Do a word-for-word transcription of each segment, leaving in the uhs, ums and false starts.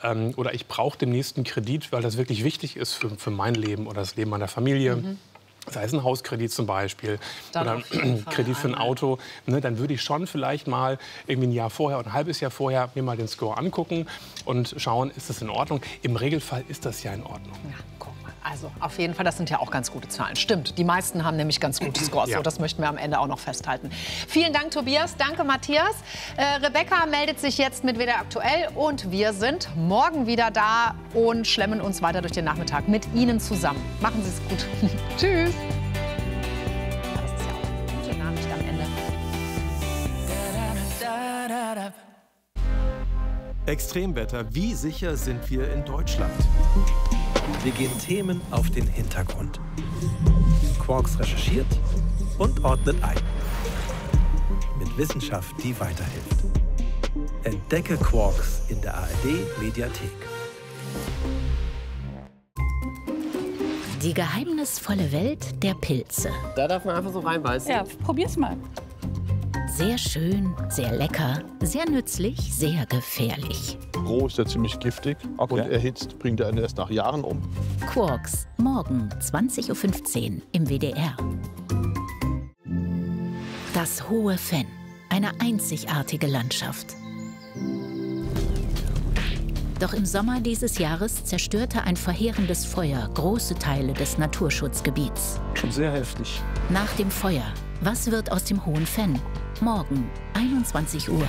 Ähm, oder ich brauche den nächsten Kredit, weil das wirklich wichtig ist für, für mein Leben oder das Leben meiner Familie. Mhm. Sei es ein Hauskredit zum Beispiel Dann oder ein Kredit für ein Auto, ne, dann würde ich schon vielleicht mal irgendwie ein Jahr vorher oder ein halbes Jahr vorher mir mal den Score angucken und schauen, ist das in Ordnung. Im Regelfall ist das ja in Ordnung. Ja, guck mal. Also auf jeden Fall, das sind ja auch ganz gute Zahlen. Stimmt, die meisten haben nämlich ganz gute Scores. Ja. So, das möchten wir am Ende auch noch festhalten. Vielen Dank, Tobias. Danke, Matthias. Äh, Rebecca meldet sich jetzt mit W D R aktuell und wir sind morgen wieder da und schlemmen uns weiter durch den Nachmittag mit Ihnen zusammen. Machen Sie es gut. Tschüss. Das ist ja auch eine gute Nachricht am Ende. Extremwetter. Wie sicher sind wir in Deutschland? Wir gehen Themen auf den Hintergrund. Quarks recherchiert und ordnet ein. Mit Wissenschaft, die weiterhilft. Entdecke Quarks in der A R D-Mediathek. Die geheimnisvolle Welt der Pilze. Da darf man einfach so reinbeißen. Ja, probier's mal. Sehr schön, sehr lecker, sehr nützlich, sehr gefährlich. Roh ist er ziemlich giftig okay. und erhitzt bringt er einen erst nach Jahren um. Quarks, morgen zwanzig Uhr fünfzehn im W D R. Das hohe Fenn, eine einzigartige Landschaft. Doch im Sommer dieses Jahres zerstörte ein verheerendes Feuer große Teile des Naturschutzgebiets. Schon sehr heftig. Nach dem Feuer, was wird aus dem hohen Fenn? Morgen, einundzwanzig Uhr.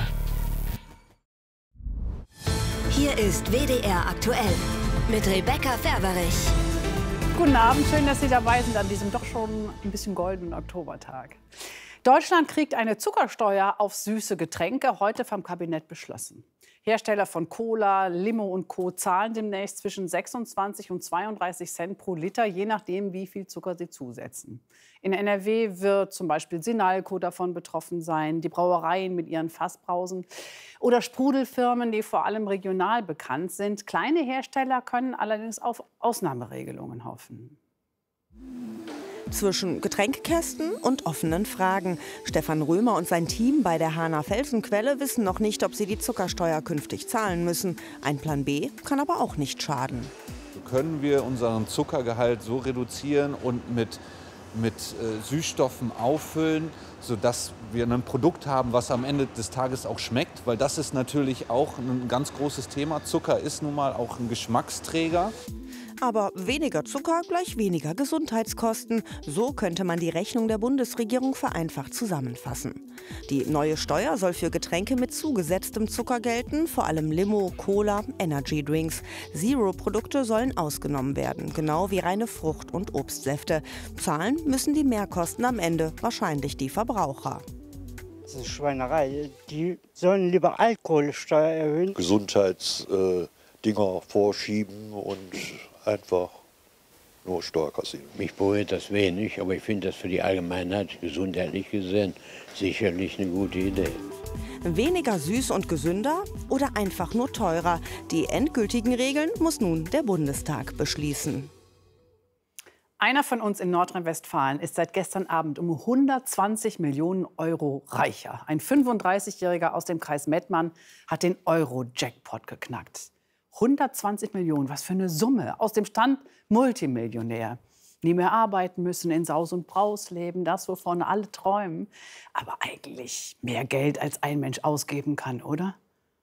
Hier ist W D R aktuell mit Rebecca Ferberich. Guten Abend, schön, dass Sie dabei sind an diesem doch schon ein bisschen goldenen Oktobertag. Deutschland kriegt eine Zuckersteuer auf süße Getränke, heute vom Kabinett beschlossen. Hersteller von Cola, Limo und Co. zahlen demnächst zwischen sechsundzwanzig und zweiunddreißig Cent pro Liter, je nachdem, wie viel Zucker sie zusetzen. In N R W wird zum Beispiel Sinalco davon betroffen sein, die Brauereien mit ihren Fassbrausen oder Sprudelfirmen, die vor allem regional bekannt sind. Kleine Hersteller können allerdings auf Ausnahmeregelungen hoffen. Zwischen Getränkkästen und offenen Fragen. Stefan Römer und sein Team bei der Hahner Felsenquelle wissen noch nicht, ob sie die Zuckersteuer künftig zahlen müssen. Ein Plan B kann aber auch nicht schaden. Können wir unseren Zuckergehalt so reduzieren und mit, mit äh, Süßstoffen auffüllen, sodass wir ein Produkt haben, was am Ende des Tages auch schmeckt? Weil das ist natürlich auch ein ganz großes Thema. Zucker ist nun mal auch ein Geschmacksträger. Aber weniger Zucker gleich weniger Gesundheitskosten. So könnte man die Rechnung der Bundesregierung vereinfacht zusammenfassen. Die neue Steuer soll für Getränke mit zugesetztem Zucker gelten, vor allem Limo, Cola, Energydrinks. Zero-Produkte sollen ausgenommen werden, genau wie reine Frucht- und Obstsäfte. Zahlen müssen die Mehrkosten am Ende wahrscheinlich die Verbraucher. Das ist Schweinerei. Die sollen lieber Alkoholsteuer erhöhen. Gesundheitsdinger äh, vorschieben und einfach nur Steuer kassieren. Mich beruhigt das wenig, aber ich finde das für die Allgemeinheit gesundheitlich gesehen sicherlich eine gute Idee. Weniger süß und gesünder oder einfach nur teurer? Die endgültigen Regeln muss nun der Bundestag beschließen. Einer von uns in Nordrhein-Westfalen ist seit gestern Abend um hundertzwanzig Millionen Euro reicher. Ein fünfunddreißigjähriger aus dem Kreis Mettmann hat den Euro-Jackpot geknackt. hundertzwanzig Millionen, was für eine Summe. Aus dem Stand Multimillionär. Nie mehr arbeiten müssen, in Saus und Braus leben, das, wovon alle träumen. Aber eigentlich mehr Geld, als ein Mensch ausgeben kann, oder?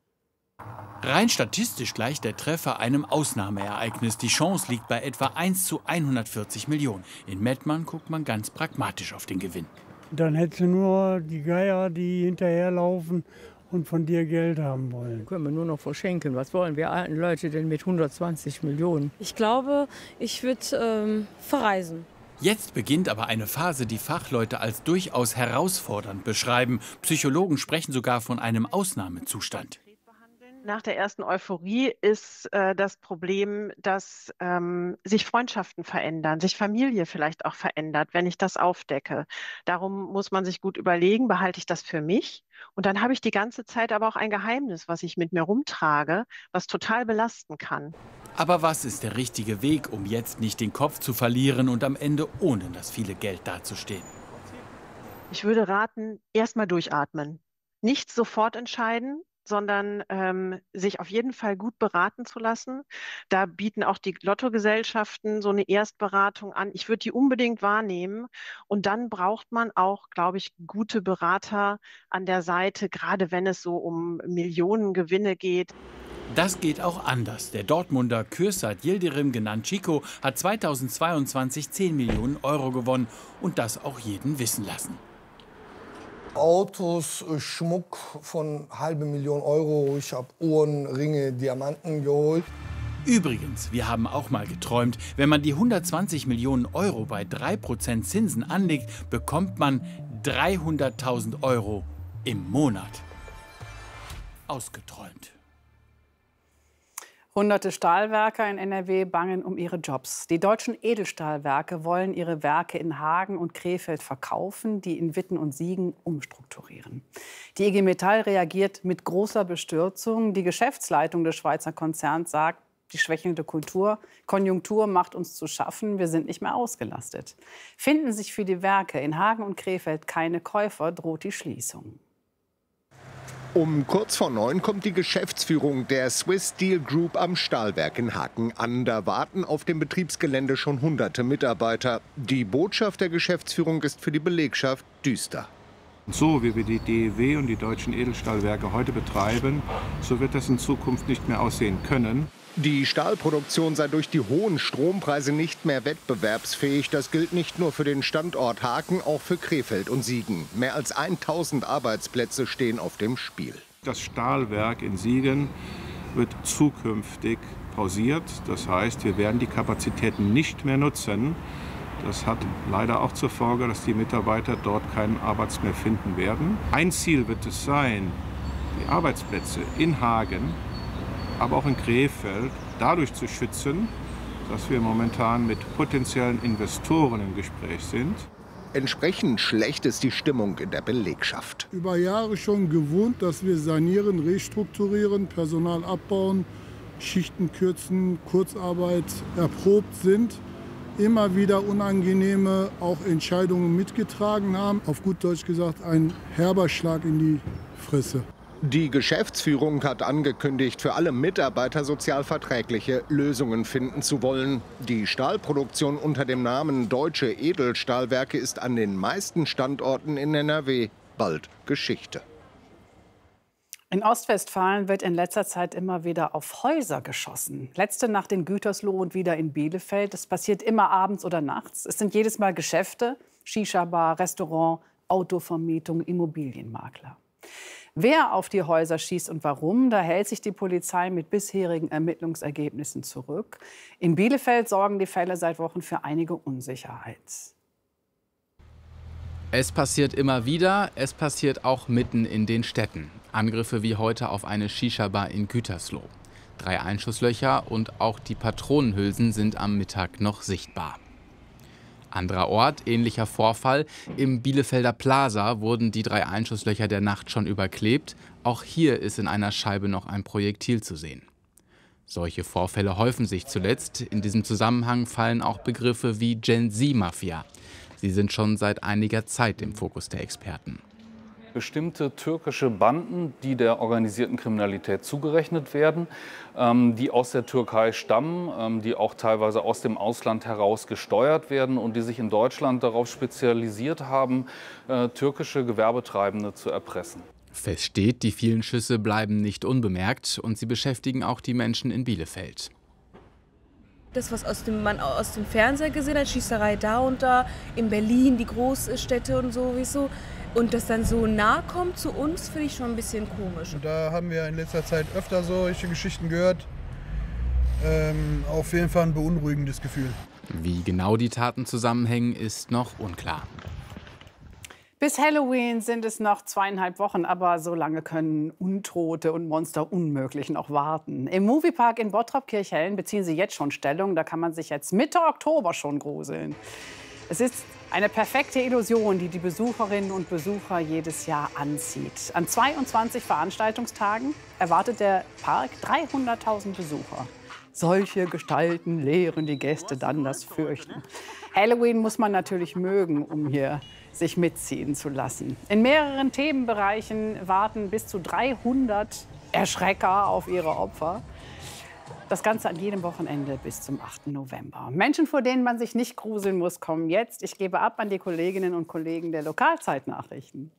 Rein statistisch gleicht der Treffer einem Ausnahmeereignis. Die Chance liegt bei etwa eins zu hundertvierzig Millionen. In Mettmann guckt man ganz pragmatisch auf den Gewinn. Dann hättest du nur die Geier, die hinterherlaufen und von dir Geld haben wollen. Können wir nur noch verschenken. Was wollen wir alten Leute denn mit hundertzwanzig Millionen? Ich glaube, ich würde ähm, verreisen. Jetzt beginnt aber eine Phase, die Fachleute als durchaus herausfordernd beschreiben. Psychologen sprechen sogar von einem Ausnahmezustand. Nach der ersten Euphorie ist äh, das Problem, dass ähm, sich Freundschaften verändern, sich Familie vielleicht auch verändert, wenn ich das aufdecke. Darum muss man sich gut überlegen, behalte ich das für mich? Und dann habe ich die ganze Zeit aber auch ein Geheimnis, was ich mit mir rumtrage, was total belasten kann. Aber was ist der richtige Weg, um jetzt nicht den Kopf zu verlieren und am Ende ohne das viele Geld dazustehen? Ich würde raten, erst mal durchatmen. Nicht sofort entscheiden, sondern ähm, sich auf jeden Fall gut beraten zu lassen. Da bieten auch die Lottogesellschaften so eine Erstberatung an. Ich würde die unbedingt wahrnehmen. Und dann braucht man auch, glaube ich, gute Berater an der Seite, gerade wenn es so um Millionengewinne geht. Das geht auch anders. Der Dortmunder Kürsat Yildirim, genannt Chico, hat zweitausendzweiundzwanzig zehn Millionen Euro gewonnen und das auch jeden wissen lassen. Autos, Schmuck von halbe Million Euro. Ich habe Uhren, Ringe, Diamanten geholt. Übrigens, wir haben auch mal geträumt, wenn man die hundertzwanzig Millionen Euro bei drei Prozent Zinsen anlegt, bekommt man dreihunderttausend Euro im Monat. Ausgeträumt. Hunderte Stahlwerker in N R W bangen um ihre Jobs. Die deutschen Edelstahlwerke wollen ihre Werke in Hagen und Krefeld verkaufen, die in Witten und Siegen umstrukturieren. Die I G Metall reagiert mit großer Bestürzung. Die Geschäftsleitung des Schweizer Konzerns sagt, die schwächelnde Kultur, Konjunktur macht uns zu schaffen, wir sind nicht mehr ausgelastet. Finden sich für die Werke in Hagen und Krefeld keine Käufer, droht die Schließung. Um kurz vor neun kommt die Geschäftsführung der Swiss Steel Group am Stahlwerk in Hagen an. Da warten auf dem Betriebsgelände schon hunderte Mitarbeiter. Die Botschaft der Geschäftsführung ist für die Belegschaft düster. So wie wir die D E W und die deutschen Edelstahlwerke heute betreiben, so wird das in Zukunft nicht mehr aussehen können. Die Stahlproduktion sei durch die hohen Strompreise nicht mehr wettbewerbsfähig. Das gilt nicht nur für den Standort Hagen, auch für Krefeld und Siegen. Mehr als tausend Arbeitsplätze stehen auf dem Spiel. Das Stahlwerk in Siegen wird zukünftig pausiert. Das heißt, wir werden die Kapazitäten nicht mehr nutzen. Das hat leider auch zur Folge, dass die Mitarbeiter dort keinen Arbeits mehr finden werden. Ein Ziel wird es sein, die Arbeitsplätze in Hagen, aber auch in Krefeld dadurch zu schützen, dass wir momentan mit potenziellen Investoren im Gespräch sind. Entsprechend schlecht ist die Stimmung in der Belegschaft. Über Jahre schon gewohnt, dass wir sanieren, restrukturieren, Personal abbauen, Schichten kürzen, Kurzarbeit erprobt sind. Immer wieder unangenehme auch Entscheidungen mitgetragen haben. Auf gut Deutsch gesagt, ein herber Schlag in die Fresse. Die Geschäftsführung hat angekündigt, für alle Mitarbeiter sozialverträgliche Lösungen finden zu wollen. Die Stahlproduktion unter dem Namen Deutsche Edelstahlwerke ist an den meisten Standorten in N R W bald Geschichte. In Ostwestfalen wird in letzter Zeit immer wieder auf Häuser geschossen. Letzte Nacht in Gütersloh und wieder in Bielefeld. Es passiert immer abends oder nachts. Es sind jedes Mal Geschäfte, Shisha-Bar, Restaurant, Autovermietung, Immobilienmakler. Wer auf die Häuser schießt und warum, da hält sich die Polizei mit bisherigen Ermittlungsergebnissen zurück. In Bielefeld sorgen die Fälle seit Wochen für einige Unsicherheit. Es passiert immer wieder, es passiert auch mitten in den Städten. Angriffe wie heute auf eine Shisha-Bar in Gütersloh. Drei Einschusslöcher und auch die Patronenhülsen sind am Mittag noch sichtbar. Anderer Ort, ähnlicher Vorfall. Im Bielefelder Plaza wurden die drei Einschusslöcher der Nacht schon überklebt. Auch hier ist in einer Scheibe noch ein Projektil zu sehen. Solche Vorfälle häufen sich zuletzt. In diesem Zusammenhang fallen auch Begriffe wie Gen Z-Mafia. Sie sind schon seit einiger Zeit im Fokus der Experten. Bestimmte türkische Banden, die der organisierten Kriminalität zugerechnet werden, ähm, die aus der Türkei stammen, ähm, die auch teilweise aus dem Ausland heraus gesteuert werden und die sich in Deutschland darauf spezialisiert haben, äh, türkische Gewerbetreibende zu erpressen. Fest steht, die vielen Schüsse bleiben nicht unbemerkt und sie beschäftigen auch die Menschen in Bielefeld. Das, was aus dem, man aus dem Fernseher gesehen hat, Schießerei da und da, in Berlin, die Großstädte und sowieso. Und das dann so nah kommt zu uns, finde ich schon ein bisschen komisch. Da haben wir in letzter Zeit öfter solche Geschichten gehört. Ähm, auf jeden Fall ein beunruhigendes Gefühl. Wie genau die Taten zusammenhängen, ist noch unklar. Bis Halloween sind es noch zweieinhalb Wochen, aber so lange können Untote und Monster unmöglich noch warten. Im Moviepark in Bottrop-Kirchhellen beziehen sie jetzt schon Stellung. Da kann man sich jetzt Mitte Oktober schon gruseln. Es ist eine perfekte Illusion, die die Besucherinnen und Besucher jedes Jahr anzieht. An zweiundzwanzig Veranstaltungstagen erwartet der Park dreihunderttausend Besucher. Solche Gestalten lehren die Gäste dann das Fürchten. Halloween muss man natürlich mögen, um hier sich mitziehen zu lassen. In mehreren Themenbereichen warten bis zu dreihundert Erschrecker auf ihre Opfer. Das Ganze an jedem Wochenende bis zum achten November. Menschen, vor denen man sich nicht gruseln muss, kommen jetzt. Ich gebe ab an die Kolleginnen und Kollegen der Lokalzeitnachrichten.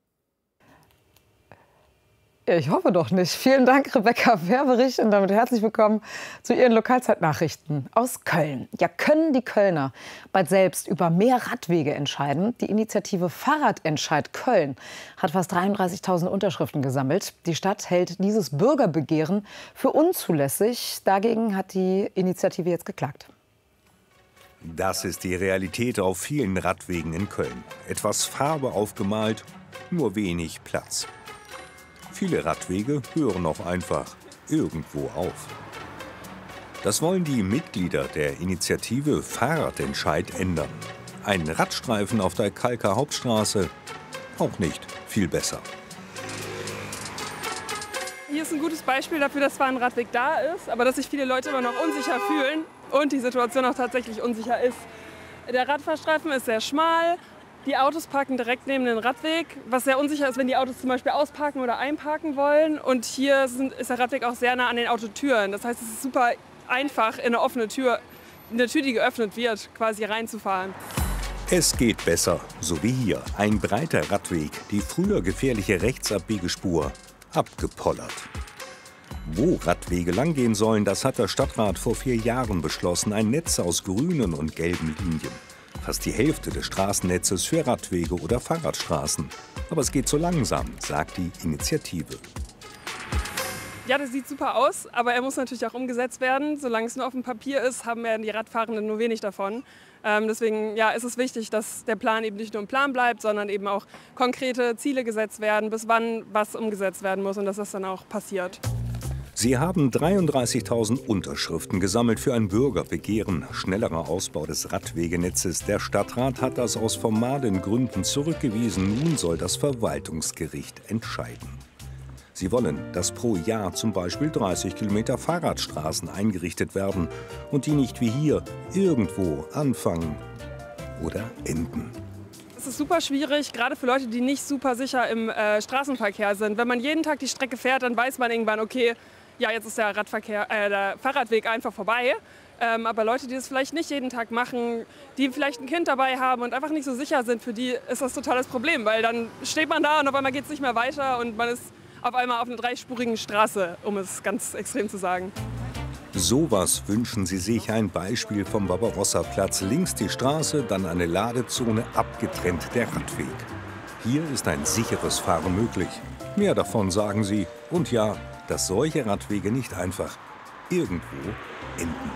Ich hoffe doch nicht. Vielen Dank, Rebecca Verwerich, und damit herzlich willkommen zu Ihren Lokalzeitnachrichten aus Köln. Ja, können die Kölner bald selbst über mehr Radwege entscheiden? Die Initiative Fahrradentscheid Köln hat fast dreiunddreißigtausend Unterschriften gesammelt. Die Stadt hält dieses Bürgerbegehren für unzulässig. Dagegen hat die Initiative jetzt geklagt. Das ist die Realität auf vielen Radwegen in Köln. Etwas Farbe aufgemalt, nur wenig Platz. Viele Radwege hören auch einfach irgendwo auf. Das wollen die Mitglieder der Initiative Fahrradentscheid ändern. Ein Radstreifen auf der Kalker Hauptstraße, auch nicht viel besser. Hier ist ein gutes Beispiel dafür, dass zwar ein Radweg da ist, aber dass sich viele Leute immer noch unsicher fühlen und die Situation auch tatsächlich unsicher ist. Der Radfahrstreifen ist sehr schmal. Die Autos parken direkt neben den Radweg, was sehr unsicher ist, wenn die Autos zum Beispiel ausparken oder einparken wollen. Und hier sind, ist der Radweg auch sehr nah an den Autotüren. Das heißt, es ist super einfach, in eine offene Tür, in eine Tür, die geöffnet wird, quasi reinzufahren. Es geht besser, so wie hier. Ein breiter Radweg, die früher gefährliche Rechtsabbiegespur, abgepollert. Wo Radwege langgehen sollen, das hat der Stadtrat vor vier Jahren beschlossen. Ein Netz aus grünen und gelben Linien. Fast die Hälfte des Straßennetzes für Radwege oder Fahrradstraßen. Aber es geht so langsam, sagt die Initiative. Ja, das sieht super aus, aber er muss natürlich auch umgesetzt werden. Solange es nur auf dem Papier ist, haben ja die Radfahrenden nur wenig davon. Ähm, deswegen ja, ist es wichtig, dass der Plan eben nicht nur ein Plan bleibt, sondern eben auch konkrete Ziele gesetzt werden, bis wann was umgesetzt werden muss und dass das dann auch passiert. Sie haben dreiunddreißigtausend Unterschriften gesammelt für ein Bürgerbegehren. Schnellerer Ausbau des Radwegenetzes. Der Stadtrat hat das aus formalen Gründen zurückgewiesen. Nun soll das Verwaltungsgericht entscheiden. Sie wollen, dass pro Jahr zum Beispiel dreißig Kilometer Fahrradstraßen eingerichtet werden und die nicht wie hier irgendwo anfangen oder enden. Es ist super schwierig, gerade für Leute, die nicht super sicher im äh, Straßenverkehr sind. Wenn man jeden Tag die Strecke fährt, dann weiß man irgendwann, okay, ja, jetzt ist der, Radverkehr, äh, der Fahrradweg einfach vorbei. Ähm, aber Leute, die das vielleicht nicht jeden Tag machen, die vielleicht ein Kind dabei haben und einfach nicht so sicher sind, für die ist das total das Problem. Weil dann steht man da und auf einmal geht es nicht mehr weiter und man ist auf einmal auf einer dreispurigen Straße, um es ganz extrem zu sagen. Sowas wünschen sie sich, ein Beispiel vom Barbarossa-Platz. Links die Straße, dann eine Ladezone, abgetrennt der Radweg. Hier ist ein sicheres Fahren möglich. Mehr davon sagen sie. Und ja, dass solche Radwege nicht einfach irgendwo enden.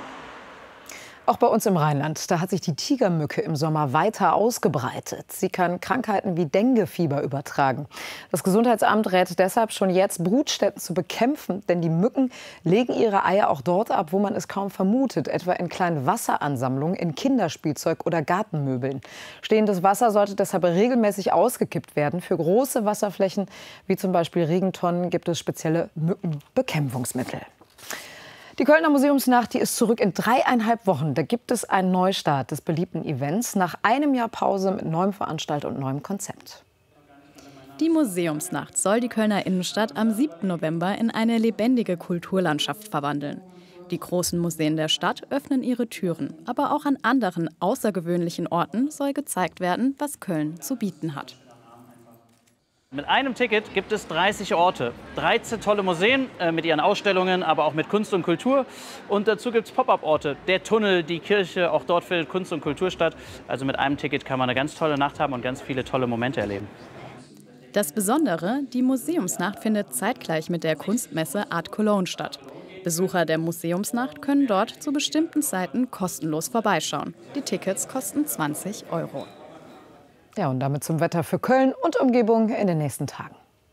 Auch bei uns im Rheinland, da hat sich die Tigermücke im Sommer weiter ausgebreitet. Sie kann Krankheiten wie Denguefieber übertragen. Das Gesundheitsamt rät deshalb schon jetzt, Brutstätten zu bekämpfen. Denn die Mücken legen ihre Eier auch dort ab, wo man es kaum vermutet. Etwa in kleinen Wasseransammlungen, in Kinderspielzeug oder Gartenmöbeln. Stehendes Wasser sollte deshalb regelmäßig ausgekippt werden. Für große Wasserflächen, wie zum Beispiel Regentonnen, gibt es spezielle Mückenbekämpfungsmittel. Die Kölner Museumsnacht, die ist zurück in dreieinhalb Wochen. Da gibt es einen Neustart des beliebten Events nach einem Jahr Pause mit neuem Veranstalter und neuem Konzept. Die Museumsnacht soll die Kölner Innenstadt am siebten November in eine lebendige Kulturlandschaft verwandeln. Die großen Museen der Stadt öffnen ihre Türen. Aber auch an anderen außergewöhnlichen Orten soll gezeigt werden, was Köln zu bieten hat. Mit einem Ticket gibt es dreißig Orte, dreizehn tolle Museen äh, mit ihren Ausstellungen, aber auch mit Kunst und Kultur. Und dazu gibt es Pop-up-Orte, der Tunnel, die Kirche, auch dort findet Kunst und Kultur statt. Also mit einem Ticket kann man eine ganz tolle Nacht haben und ganz viele tolle Momente erleben. Das Besondere, die Museumsnacht findet zeitgleich mit der Kunstmesse Art Cologne statt. Besucher der Museumsnacht können dort zu bestimmten Zeiten kostenlos vorbeischauen. Die Tickets kosten zwanzig Euro. Ja, und damit zum Wetter für Köln und Umgebung in den nächsten Tagen.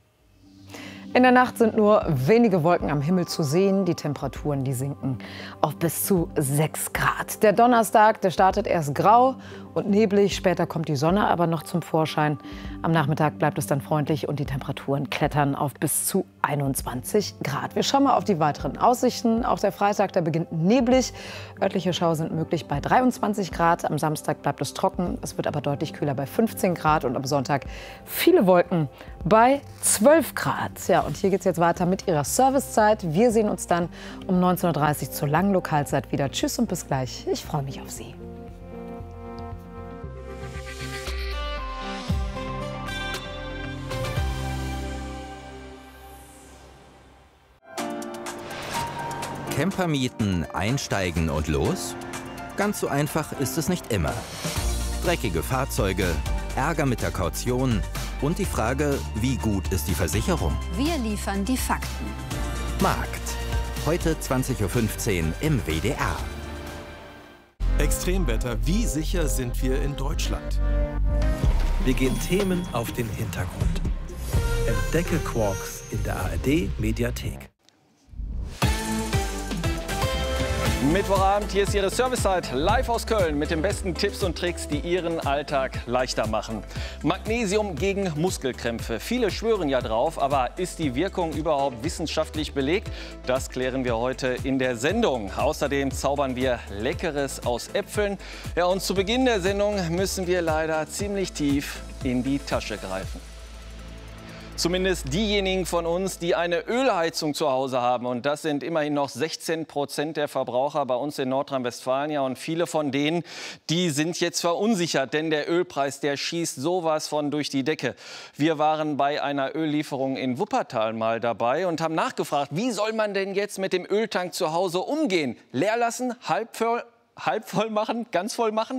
In der Nacht sind nur wenige Wolken am Himmel zu sehen. Die Temperaturen, die sinken auf bis zu sechs Grad. Der Donnerstag, der startet erst grau und neblig. Später kommt die Sonne aber noch zum Vorschein. Am Nachmittag bleibt es dann freundlich und die Temperaturen klettern auf bis zu einundzwanzig Grad. Wir schauen mal auf die weiteren Aussichten. Auch der Freitag, der beginnt neblig. Örtliche Schauer sind möglich bei dreiundzwanzig Grad. Am Samstag bleibt es trocken. Es wird aber deutlich kühler bei fünfzehn Grad. Und am Sonntag viele Wolken bei zwölf Grad. Ja, und hier geht es jetzt weiter mit Ihrer Servicezeit. Wir sehen uns dann um neunzehn Uhr dreißig zur langen Lokalzeit wieder. Tschüss und bis gleich. Ich freue mich auf Sie. Camper mieten, einsteigen und los? Ganz so einfach ist es nicht immer. Dreckige Fahrzeuge, Ärger mit der Kaution und die Frage, wie gut ist die Versicherung? Wir liefern die Fakten. Markt. Heute zwanzig Uhr fünfzehn im W D R. Extremwetter. Wie sicher sind wir in Deutschland? Wir gehen Themen auf den Hintergrund. Entdecke Quarks in der A R D-Mediathek. Mittwochabend, hier ist Ihre Servicezeit live aus Köln mit den besten Tipps und Tricks, die Ihren Alltag leichter machen. Magnesium gegen Muskelkrämpfe. Viele schwören ja drauf, aber ist die Wirkung überhaupt wissenschaftlich belegt? Das klären wir heute in der Sendung. Außerdem zaubern wir Leckeres aus Äpfeln. Ja, und zu Beginn der Sendung müssen wir leider ziemlich tief in die Tasche greifen. Zumindest diejenigen von uns, die eine Ölheizung zu Hause haben. Und das sind immerhin noch sechzehn Prozent der Verbraucher bei uns in Nordrhein-Westfalen. Ja, und viele von denen, die sind jetzt verunsichert, denn der Ölpreis, der schießt sowas von durch die Decke. Wir waren bei einer Öllieferung in Wuppertal mal dabei und haben nachgefragt, wie soll man denn jetzt mit dem Öltank zu Hause umgehen? Leer lassen, halb voll, halb voll machen, ganz voll machen?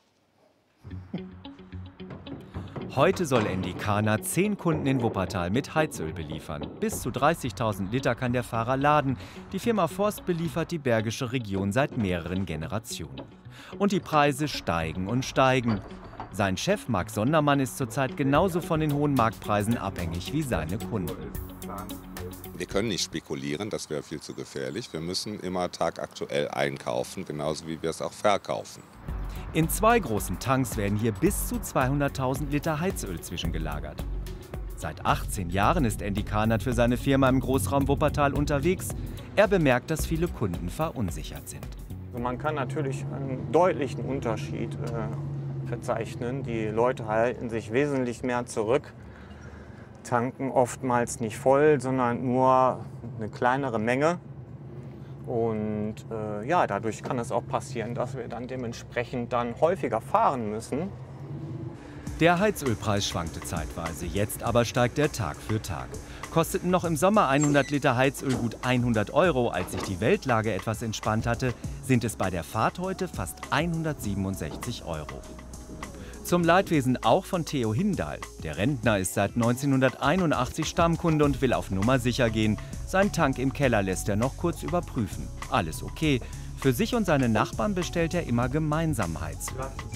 Heute soll Endicana zehn Kunden in Wuppertal mit Heizöl beliefern. Bis zu dreißigtausend Liter kann der Fahrer laden. Die Firma Forst beliefert die bergische Region seit mehreren Generationen. Und die Preise steigen und steigen. Sein Chef Marc Sondermann ist zurzeit genauso von den hohen Marktpreisen abhängig wie seine Kunden. Wir können nicht spekulieren, das wäre viel zu gefährlich. Wir müssen immer tagaktuell einkaufen, genauso wie wir es auch verkaufen. In zwei großen Tanks werden hier bis zu zweihunderttausend Liter Heizöl zwischengelagert. Seit achtzehn Jahren ist Endicana für seine Firma im Großraum Wuppertal unterwegs. Er bemerkt, dass viele Kunden verunsichert sind. Also man kann natürlich einen deutlichen Unterschied äh, verzeichnen. Die Leute halten sich wesentlich mehr zurück, tanken oftmals nicht voll, sondern nur eine kleinere Menge. Und äh, ja, dadurch kann es auch passieren, dass wir dann dementsprechend dann häufiger fahren müssen. Der Heizölpreis schwankte zeitweise, jetzt aber steigt er Tag für Tag. Kosteten noch im Sommer hundert Liter Heizöl gut hundert Euro, als sich die Weltlage etwas entspannt hatte, sind es bei der Fahrt heute fast hundertsiebenundsechzig Euro. Zum Leidwesen auch von Theo Hindal. Der Rentner ist seit neunzehnhunderteinundachtzig Stammkunde und will auf Nummer sicher gehen. Seinen Tank im Keller lässt er noch kurz überprüfen. Alles okay. Für sich und seine Nachbarn bestellt er immer gemeinsam Heizöl.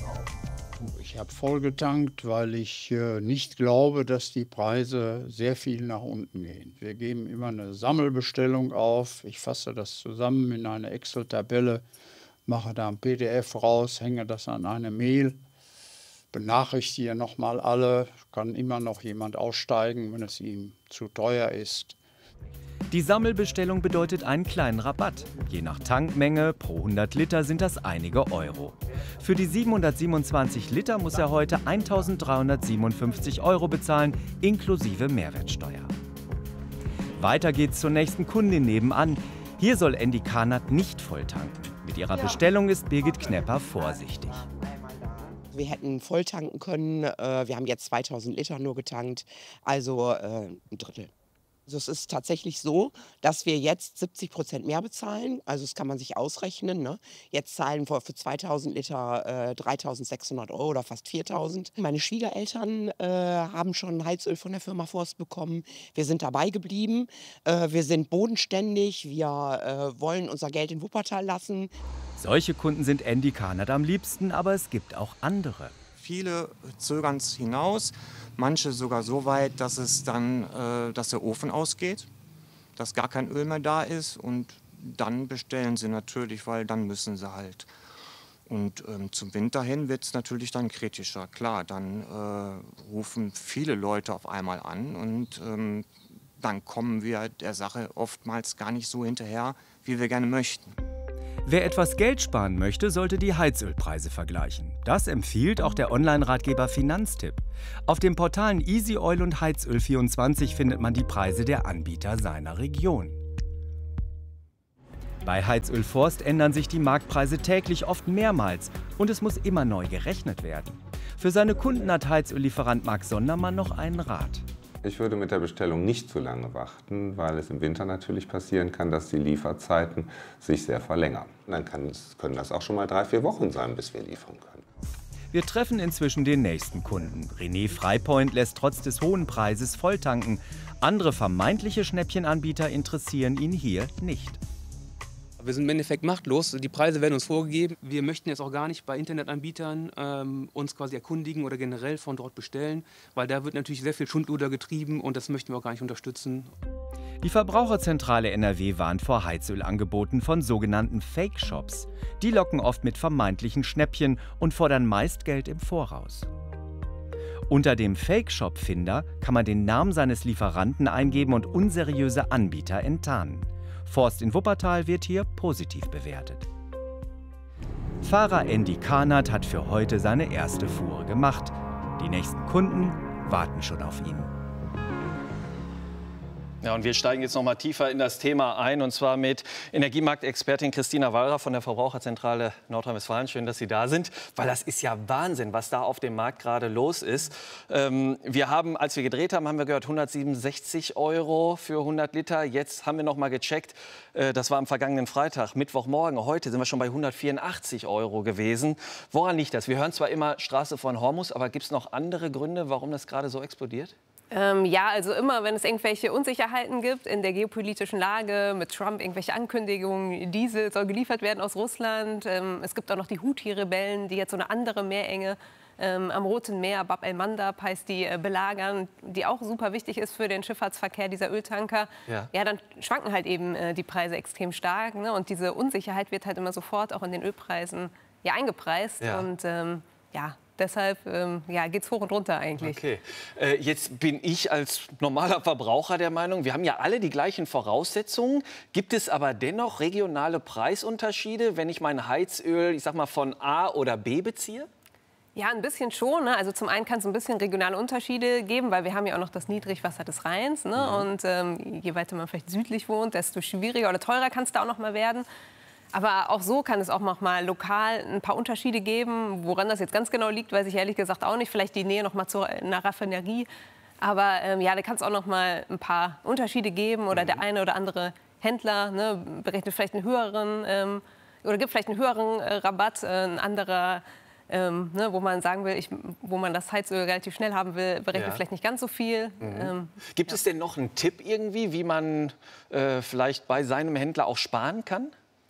Ich habe voll getankt, weil ich äh, nicht glaube, dass die Preise sehr viel nach unten gehen. Wir geben immer eine Sammelbestellung auf. Ich fasse das zusammen in eine Excel-Tabelle, mache da ein P D F raus, hänge das an eine Mail. Benachrichtige nochmal alle, kann immer noch jemand aussteigen, wenn es ihm zu teuer ist. Die Sammelbestellung bedeutet einen kleinen Rabatt. Je nach Tankmenge pro hundert Liter sind das einige Euro. Für die siebenhundertsiebenundzwanzig Liter muss er heute eintausenddreihundertsiebenundfünfzig Euro bezahlen, inklusive Mehrwertsteuer. Weiter geht's zur nächsten Kundin nebenan. Hier soll Endicana nicht voll tanken. Mit ihrer Bestellung ist Birgit Knepper vorsichtig. Wir hätten voll tanken können. Wir haben jetzt zweitausend Liter nur getankt, also ein Drittel. Also es ist tatsächlich so, dass wir jetzt siebzig Prozent mehr bezahlen. Also das kann man sich ausrechnen. Ne? Jetzt zahlen wir für zweitausend Liter äh, dreitausendsechshundert Euro oder fast viertausend. Meine Schwiegereltern äh, haben schon Heizöl von der Firma Forst bekommen. Wir sind dabei geblieben. Äh, wir sind bodenständig. Wir äh, wollen unser Geld in Wuppertal lassen. Solche Kunden sind Endicana am liebsten, aber es gibt auch andere. Viele zögern es hinaus, manche sogar so weit, dass, es dann, äh, dass der Ofen ausgeht, dass gar kein Öl mehr da ist und dann bestellen sie natürlich, weil dann müssen sie halt. Und ähm, zum Winter hin wird es natürlich dann kritischer. Klar, dann äh, rufen viele Leute auf einmal an und ähm, dann kommen wir der Sache oftmals gar nicht so hinterher, wie wir gerne möchten. Wer etwas Geld sparen möchte, sollte die Heizölpreise vergleichen. Das empfiehlt auch der Online-Ratgeber Finanztipp. Auf den Portalen Easy Oil und Heizöl vierundzwanzig findet man die Preise der Anbieter seiner Region. Bei Heizöl Forst ändern sich die Marktpreise täglich oft mehrmals und es muss immer neu gerechnet werden. Für seine Kunden hat Heizöllieferant Marc Sondermann noch einen Rat. Ich würde mit der Bestellung nicht zu lange warten, weil es im Winter natürlich passieren kann, dass die Lieferzeiten sich sehr verlängern. Dann kann es, können das auch schon mal drei, vier Wochen sein, bis wir liefern können. Wir treffen inzwischen den nächsten Kunden. René Freipoint lässt trotz des hohen Preises volltanken. Andere vermeintliche Schnäppchenanbieter interessieren ihn hier nicht. Wir sind im Endeffekt machtlos. Die Preise werden uns vorgegeben. Wir möchten jetzt auch gar nicht bei Internetanbietern ähm, uns quasi erkundigen oder generell von dort bestellen, weil da wird natürlich sehr viel Schundluder getrieben und das möchten wir auch gar nicht unterstützen. Die Verbraucherzentrale N R W warnt vor Heizölangeboten von sogenannten Fake-Shops. Die locken oft mit vermeintlichen Schnäppchen und fordern meist Geld im Voraus. Unter dem Fake-Shop-Finder kann man den Namen seines Lieferanten eingeben und unseriöse Anbieter enttarnen. Forst in Wuppertal wird hier positiv bewertet. Fahrer Andy Karnert hat für heute seine erste Fuhre gemacht. Die nächsten Kunden warten schon auf ihn. Ja, und wir steigen jetzt noch mal tiefer in das Thema ein, und zwar mit Energiemarktexpertin Christina Wallraff von der Verbraucherzentrale Nordrhein-Westfalen. Schön, dass Sie da sind, weil das ist ja Wahnsinn, was da auf dem Markt gerade los ist. Ähm, wir haben, als wir gedreht haben, haben wir gehört hundertsiebenundsechzig Euro für hundert Liter. Jetzt haben wir noch mal gecheckt, äh, das war am vergangenen Freitag, Mittwochmorgen. Heute sind wir schon bei hundertvierundachtzig Euro gewesen. Woran liegt das? Wir hören zwar immer Straße von Hormus, aber gibt es noch andere Gründe, warum das gerade so explodiert? Ähm, ja, also immer, wenn es irgendwelche Unsicherheiten gibt in der geopolitischen Lage, mit Trump irgendwelche Ankündigungen, Diesel soll geliefert werden aus Russland. Ähm, es gibt auch noch die Houthi-Rebellen, die jetzt so eine andere Meerenge ähm, am Roten Meer, Bab el-Mandab heißt die, äh, belagern, die auch super wichtig ist für den Schifffahrtsverkehr, dieser Öltanker. Ja, ja dann schwanken halt eben äh, die Preise extrem stark, ne? Und diese Unsicherheit wird halt immer sofort auch in den Ölpreisen ja, eingepreist. Ja. Und ähm, ja, deshalb ähm, ja, geht es hoch und runter eigentlich. Okay. Äh, jetzt bin ich als normaler Verbraucher der Meinung, wir haben ja alle die gleichen Voraussetzungen. Gibt es aber dennoch regionale Preisunterschiede, wenn ich mein Heizöl, ich sag mal, von A oder B beziehe? Ja, ein bisschen schon. Ne? Also zum einen kann es ein bisschen regionale Unterschiede geben, weil wir haben ja auch noch das Niedrigwasser des Rheins. Ne? Mhm. Und ähm, je weiter man vielleicht südlich wohnt, desto schwieriger oder teurer kann es da auch noch mal werden. Aber auch so kann es auch noch mal lokal ein paar Unterschiede geben. Woran das jetzt ganz genau liegt, weiß ich ehrlich gesagt auch nicht. Vielleicht die Nähe noch mal zu einer Raffinerie. Aber ähm, ja, da kann es auch noch mal ein paar Unterschiede geben. Oder mhm. der eine oder andere Händler ne, berechnet vielleicht einen höheren ähm, oder gibt vielleicht einen höheren äh, Rabatt. Äh, ein anderer, ähm, ne, wo man sagen will, ich, wo man das Heizöl relativ schnell haben will, berechnet ja. vielleicht nicht ganz so viel. Mhm. Ähm, gibt ja. es denn noch einen Tipp irgendwie, wie man äh, vielleicht bei seinem Händler auch sparen kann?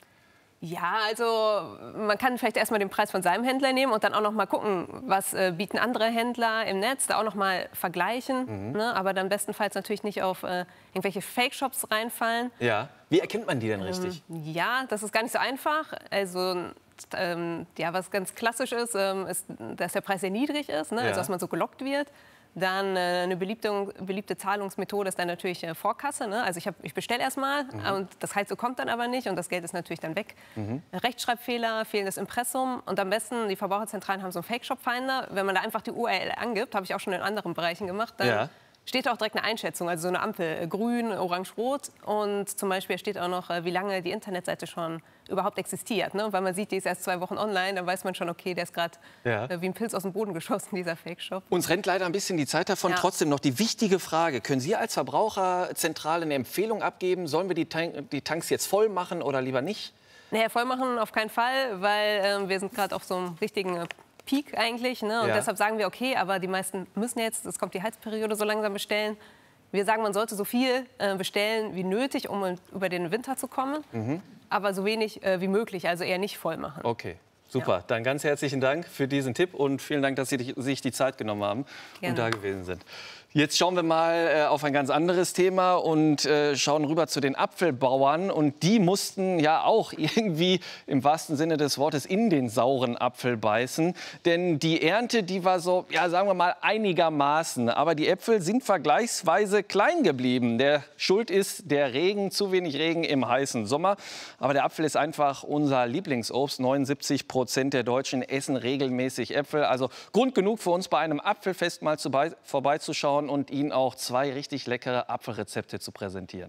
Ja, also man kann vielleicht erstmal den Preis von seinem Händler nehmen und dann auch noch mal gucken, was äh, bieten andere Händler im Netz, da auch noch mal vergleichen, mhm. ne? Aber dann bestenfalls natürlich nicht auf äh, irgendwelche Fake-Shops reinfallen. Ja, wie erkennt man die denn richtig? Ähm, ja, das ist gar nicht so einfach. Also ähm, ja, was ganz klassisch ist, ähm, ist, dass der Preis sehr niedrig ist, ne? Ja. Also dass man so gelockt wird. Dann äh, eine beliebte, beliebte Zahlungsmethode ist dann natürlich äh, Vorkasse. Ne? Also ich, ich bestelle erstmal mhm. und das Heizöl kommt dann aber nicht und das Geld ist natürlich dann weg. Mhm. Rechtschreibfehler, fehlendes Impressum und am besten, die Verbraucherzentralen haben so einen Fake-Shop-Finder. Wenn man da einfach die U R L angibt, habe ich auch schon in anderen Bereichen gemacht, dann ja. steht auch direkt eine Einschätzung, also so eine Ampel, grün, orange, rot und zum Beispiel steht auch noch, wie lange die Internetseite schon überhaupt existiert. Ne? Und weil man sieht, die ist erst zwei Wochen online, dann weiß man schon, okay, der ist gerade ja. äh, wie ein Pilz aus dem Boden geschossen, dieser Fake-Shop. Uns rennt leider ein bisschen die Zeit davon. Ja. Trotzdem noch die wichtige Frage, können Sie als Verbraucherzentrale eine Empfehlung abgeben? Sollen wir die, Tank die Tanks jetzt voll machen oder lieber nicht? Naja, voll machen auf keinen Fall, weil äh, wir sind gerade auf so einem richtigen äh, Peak eigentlich. Ne? Und ja. deshalb sagen wir, okay, aber die meisten müssen jetzt, es kommt die Heizperiode, so langsam bestellen. Wir sagen, man sollte so viel äh, bestellen wie nötig, um über den Winter zu kommen, mhm. aber so wenig äh, wie möglich, also eher nicht voll machen. Okay, super. Ja. Dann ganz herzlichen Dank für diesen Tipp und vielen Dank, dass Sie sich die Zeit genommen haben Gerne. und da gewesen sind. Jetzt schauen wir mal äh, auf ein ganz anderes Thema und äh, schauen rüber zu den Apfelbauern. Und die mussten ja auch irgendwie im wahrsten Sinne des Wortes in den sauren Apfel beißen. Denn die Ernte, die war so, ja, sagen wir mal, einigermaßen. Aber die Äpfel sind vergleichsweise klein geblieben. Der Schuld ist der Regen, zu wenig Regen im heißen Sommer. Aber der Apfel ist einfach unser Lieblingsobst. neunundsiebzig Prozent der Deutschen essen regelmäßig Äpfel. Also Grund genug für uns, bei einem Apfelfest mal zu bei, vorbeizuschauen und Ihnen auch zwei richtig leckere Apfelrezepte zu präsentieren.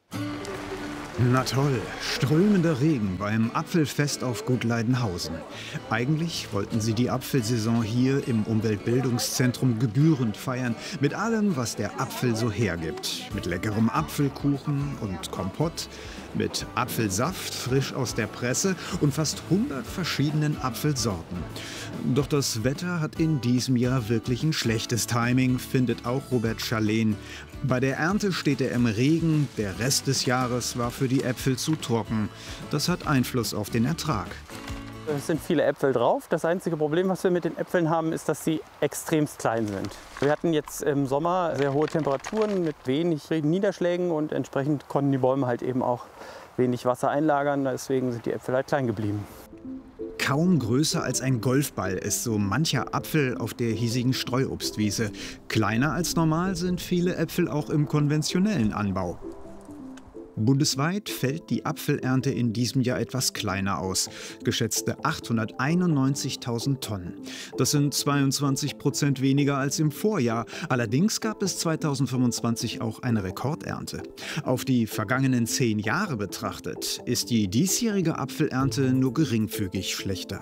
Na toll, strömender Regen beim Apfelfest auf Gut Leidenhausen. Eigentlich wollten sie die Apfelsaison hier im Umweltbildungszentrum gebührend feiern. Mit allem, was der Apfel so hergibt. Mit leckerem Apfelkuchen und Kompott, mit Apfelsaft frisch aus der Presse und fast hundert verschiedenen Apfelsorten. Doch das Wetter hat in diesem Jahr wirklich ein schlechtes Timing, findet auch Robert Scharlen. Bei der Ernte steht er im Regen, der Rest des Jahres war für die Äpfel zu trocken. Das hat Einfluss auf den Ertrag. Es sind viele Äpfel drauf. Das einzige Problem, was wir mit den Äpfeln haben, ist, dass sie extremst klein sind. Wir hatten jetzt im Sommer sehr hohe Temperaturen mit wenig Niederschlägen und entsprechend konnten die Bäume halt eben auch wenig Wasser einlagern. Deswegen sind die Äpfel halt klein geblieben. Kaum größer als ein Golfball ist so mancher Apfel auf der hiesigen Streuobstwiese. Kleiner als normal sind viele Äpfel auch im konventionellen Anbau. Bundesweit fällt die Apfelernte in diesem Jahr etwas kleiner aus, geschätzte achthunderteinundneunzigtausend Tonnen. Das sind zweiundzwanzig Prozent weniger als im Vorjahr. Allerdings gab es zweitausendfünfundzwanzig auch eine Rekordernte. Auf die vergangenen zehn Jahre betrachtet, ist die diesjährige Apfelernte nur geringfügig schlechter.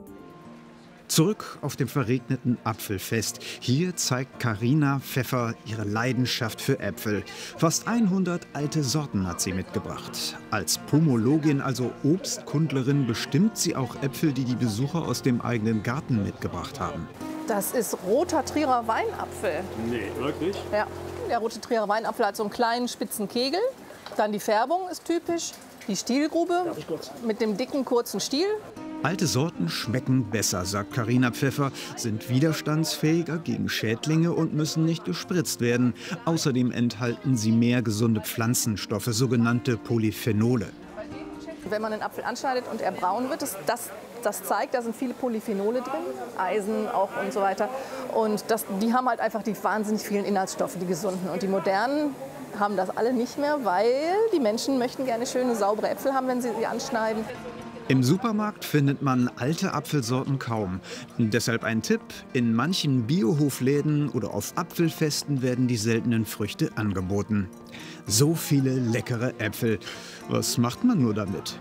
Zurück auf dem verregneten Apfelfest. Hier zeigt Carina Pfeffer ihre Leidenschaft für Äpfel. Fast hundert alte Sorten hat sie mitgebracht. Als Pomologin, also Obstkundlerin, bestimmt sie auch Äpfel, die die Besucher aus dem eigenen Garten mitgebracht haben. Das ist roter Trierer Weinapfel. Nee, wirklich? Ja, der rote Trierer Weinapfel hat so einen kleinen spitzen Kegel. Dann die Färbung ist typisch. Die Stielgrube mit dem dicken, kurzen Stiel. Alte Sorten schmecken besser, sagt Carina Pfeffer, sind widerstandsfähiger gegen Schädlinge und müssen nicht gespritzt werden. Außerdem enthalten sie mehr gesunde Pflanzenstoffe, sogenannte Polyphenole. Wenn man den Apfel anschneidet und er braun wird, das, das, das zeigt, da sind viele Polyphenole drin, Eisen auch und so weiter. Und das, die haben halt einfach die wahnsinnig vielen Inhaltsstoffe, die gesunden. Und die modernen haben das alle nicht mehr, weil die Menschen möchten gerne schöne, saubere Äpfel haben, wenn sie sie anschneiden. Im Supermarkt findet man alte Apfelsorten kaum. Deshalb ein Tipp: In manchen Biohofläden oder auf Apfelfesten werden die seltenen Früchte angeboten. So viele leckere Äpfel. Was macht man nur damit?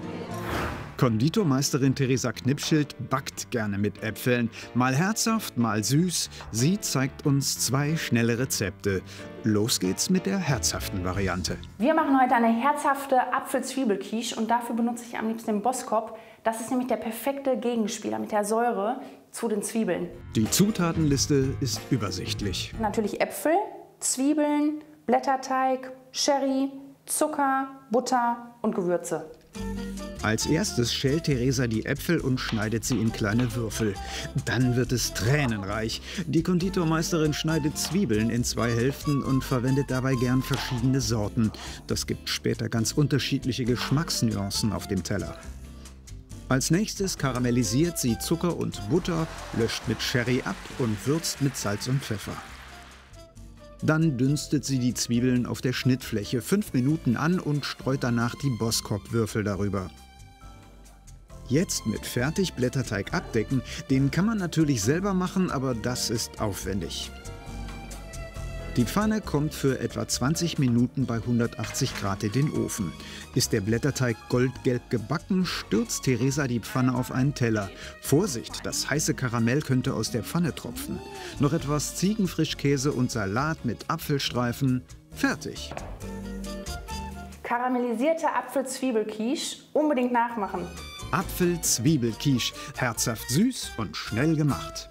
Konditormeisterin Theresa Knipschild backt gerne mit Äpfeln. Mal herzhaft, mal süß. Sie zeigt uns zwei schnelle Rezepte. Los geht's mit der herzhaften Variante. Wir machen heute eine herzhafte Apfel-Zwiebel-Quiche und dafür benutze ich am liebsten den Boskop. Das ist nämlich der perfekte Gegenspieler mit der Säure zu den Zwiebeln. Die Zutatenliste ist übersichtlich. Natürlich Äpfel, Zwiebeln, Blätterteig, Sherry, Zucker, Butter und Gewürze. Als erstes schält Theresa die Äpfel und schneidet sie in kleine Würfel. Dann wird es tränenreich. Die Konditormeisterin schneidet Zwiebeln in zwei Hälften und verwendet dabei gern verschiedene Sorten. Das gibt später ganz unterschiedliche Geschmacksnuancen auf dem Teller. Als nächstes karamellisiert sie Zucker und Butter, löscht mit Sherry ab und würzt mit Salz und Pfeffer. Dann dünstet sie die Zwiebeln auf der Schnittfläche fünf Minuten an und streut danach die Boskop-Würfel darüber. Jetzt mit Fertigblätterteig abdecken. Den kann man natürlich selber machen, aber das ist aufwendig. Die Pfanne kommt für etwa zwanzig Minuten bei hundertachtzig Grad in den Ofen. Ist der Blätterteig goldgelb gebacken, stürzt Theresa die Pfanne auf einen Teller. Vorsicht, das heiße Karamell könnte aus der Pfanne tropfen. Noch etwas Ziegenfrischkäse und Salat mit Apfelstreifen. Fertig. Karamellisierte Apfel-Zwiebel-Quiche unbedingt nachmachen. Apfel-Zwiebel-Quiche, herzhaft süß und schnell gemacht.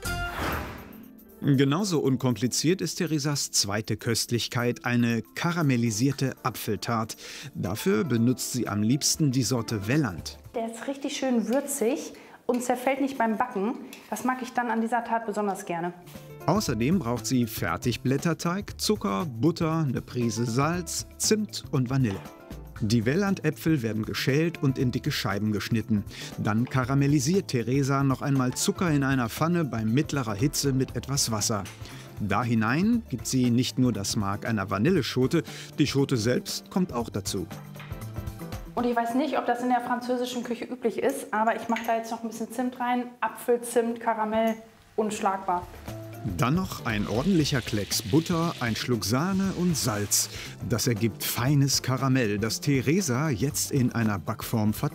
Genauso unkompliziert ist Theresas zweite Köstlichkeit, eine karamellisierte Apfeltart. Dafür benutzt sie am liebsten die Sorte Welland. Der ist richtig schön würzig und zerfällt nicht beim Backen. Das mag ich dann an dieser Tat besonders gerne. Außerdem braucht sie Fertigblätterteig, Zucker, Butter, eine Prise Salz, Zimt und Vanille. Die Wellandäpfel werden geschält und in dicke Scheiben geschnitten. Dann karamellisiert Theresa noch einmal Zucker in einer Pfanne bei mittlerer Hitze mit etwas Wasser. Da hinein gibt sie nicht nur das Mark einer Vanilleschote, die Schote selbst kommt auch dazu. Und ich weiß nicht, ob das in der französischen Küche üblich ist, aber ich mache da jetzt noch ein bisschen Zimt rein. Apfel, Zimt, Karamell, unschlagbar. Dann noch ein ordentlicher Klecks Butter, ein Schluck Sahne und Salz. Das ergibt feines Karamell, das Theresa jetzt in einer Backform verteilt.